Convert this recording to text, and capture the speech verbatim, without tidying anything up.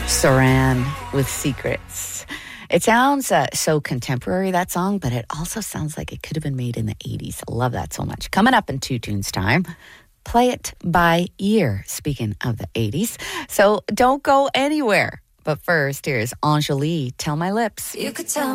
Saran with Secrets. It sounds uh, so contemporary, that song, but it also sounds like it could have been made in the eighties. I love that so much. Coming up in Two Tunes time, Play It by Ear, speaking of the eighties. So don't go anywhere. But first, here's Angélie, Tell My Lips. You could tell